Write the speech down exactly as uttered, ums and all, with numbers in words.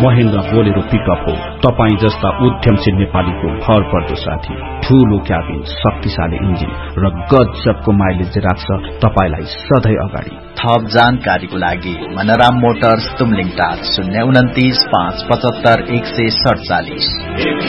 Mahendra Bolero pickup हो तपाई जस्ता उद्यमशील नेपालीको भर पर्दो साथी। ठूलो क्याबिन, शक्तिशाली इन्जिन र गजबको माइलेज राख्छ तपाईलाई सधैँ अगाडि। थप जानकारीको लागि मनराम मोटर्स तुमलिङ टार शून्य उन्तिस पाँच पचहत्तर एक सय सडचालिस।